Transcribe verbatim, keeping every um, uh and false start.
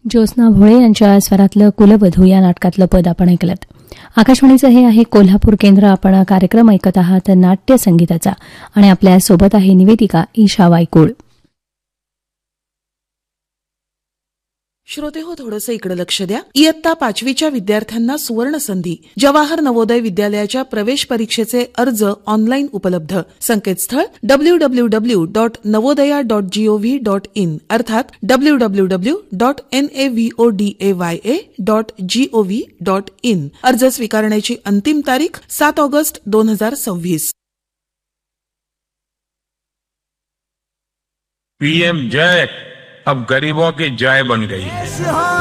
ज्योत्स्ना भोळे यांच्या स्वरातलं कुलवधू या नाटकातलं पद आपण ऐकलं. आकाशवाणीचं हे आहे कोल्हापूर केंद्र. आपण कार्यक्रम ऐकत आहात नाट्य संगीताचा आणि आपल्या सोबत आहे निवेदिका ईशा वायकुळ. श्रोते हो, थोडंसं इकडे लक्ष द्या. इयत्ता पाचवीच्या विद्यार्थ्यांना सुवर्ण संधी. जवाहर नवोदय विद्यालयाच्या प्रवेश परीक्षेचे अर्ज ऑनलाईन उपलब्ध. संकेतस्थळ W W W dot Navodaya dot G O V dot in अर्थात W W W dot N A V O D A Y A dot G O V dot in. अर्ज स्वीकारण्याची अंतिम तारीख सात ऑगस्ट दोन हजार सव्वीस. पीएम जय अब गरीबों की जय बन गई है.